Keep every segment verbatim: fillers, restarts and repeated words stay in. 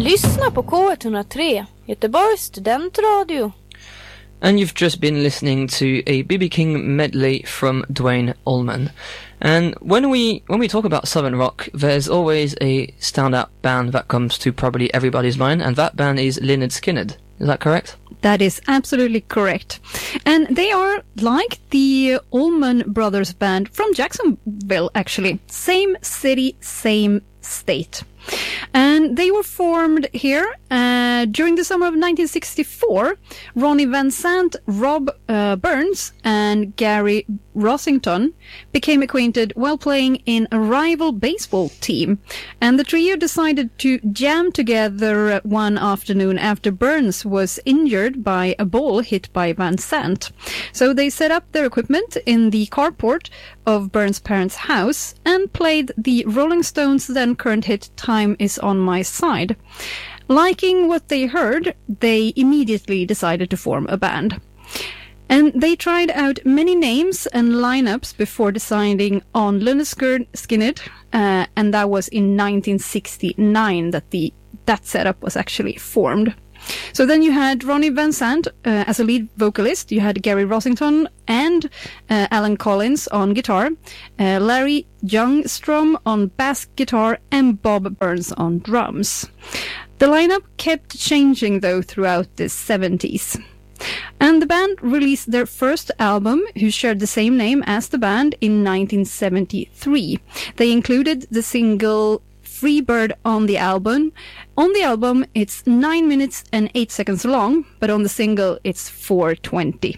Lyssna på K ett noll tre, Göteborgs studentradio. And you've just been listening to a B B King medley from Duane Allman. And when we when we talk about Southern rock, there's always a standout band that comes to probably everybody's mind, and that band is Lynyrd Skynyrd. Is that correct? That is absolutely correct. And they are like the Allman Brothers Band from Jacksonville, actually. Same city, same state. And they were formed here uh, during the summer of nineteen sixty-four. Ronnie Van Sant, Rob uh, Burns, and Gary Rossington became acquainted while playing in a rival baseball team. And the trio decided to jam together one afternoon after Burns was injured by a ball hit by Van Sant. So they set up their equipment in the carport of Burns' parents' house and played the Rolling Stones' then current hit Time Is On My Side. Liking what they heard, they immediately decided to form a band. And they tried out many names and lineups before deciding on Lynyrd Skynyrd, uh, and that was in nineteen sixty-nine that the that setup was actually formed. So then you had Ronnie Van Sant uh, as a lead vocalist, you had Gary Rossington and uh, Alan Collins on guitar, uh, Larry Youngstrom on bass guitar, and Bob Burns on drums. The lineup kept changing though throughout the seventies. And the band released their first album, who shared the same name as the band, in nineteen seventy-three. They included the single Freebird on the album. On the album, it's nine minutes and eight seconds long, but on the single, it's four twenty.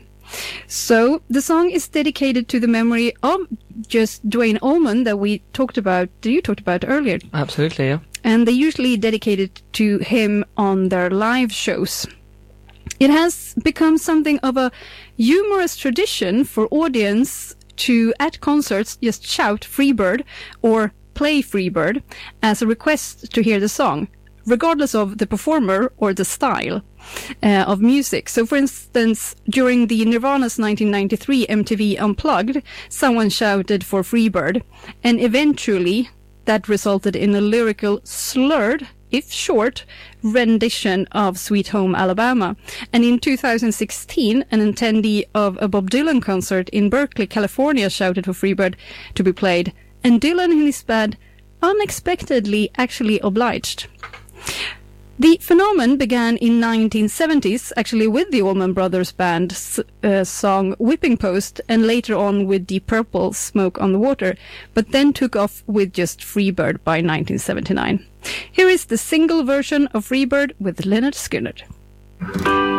So the song is dedicated to the memory of just Duane Allman that we talked about, that you talked about earlier. Absolutely, yeah. And they usually dedicate it to him on their live shows. It has become something of a humorous tradition for audience to, at concerts, just shout Freebird or play Freebird as a request to hear the song, regardless of the performer or the style uh, of music. So, for instance, during the Nirvana's nineteen ninety-three M T V Unplugged, someone shouted for Freebird, and eventually that resulted in a lyrical slurred, if short, rendition of Sweet Home Alabama. And in two thousand sixteen, an attendee of a Bob Dylan concert in Berkeley, California, shouted for Freebird to be played, and Dylan and his band unexpectedly actually obliged. The phenomenon began in nineteen seventies, actually with the Allman Brothers Band's uh, song Whipping Post, and later on with Deep Purple Smoke on the Water, but then took off with just Freebird by nineteen seventy-nine. Here is the single version of Freebird with Lynyrd Skynyrd.